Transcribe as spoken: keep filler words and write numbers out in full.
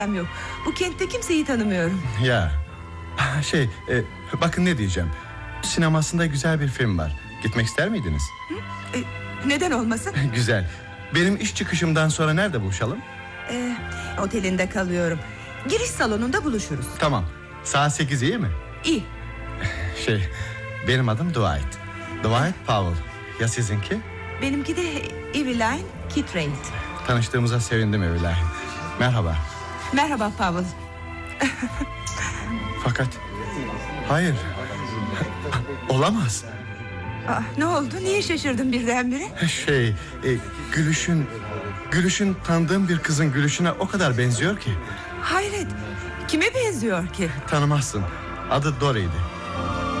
yok. Bu kentte kimseyi tanımıyorum. Ya şey e, bakın ne diyeceğim. Sinemasında güzel bir film var. Gitmek ister miydiniz? Hı? E, neden olmasın? Güzel. Benim iş çıkışımdan sonra nerede buluşalım? E, otelinde kalıyorum. Giriş salonunda buluşuruz. Tamam. Saat sekiz iyi mi? İyi. Şey, benim adım Dwight. Dwight Powell. Ya sizinki? Benimki de Eveline Kittredge. Tanıştığımıza sevindim Eveline. Merhaba. Merhaba Powell. Fakat hayır. Olamaz. Aa, ne oldu? Niye şaşırdın birdenbire? Şey, e, gülüşün Gülüşün tanıdığım bir kızın gülüşüne o kadar benziyor ki. Hayret. Kime benziyor ki? Tanımazsın. Adı Dory'ydi.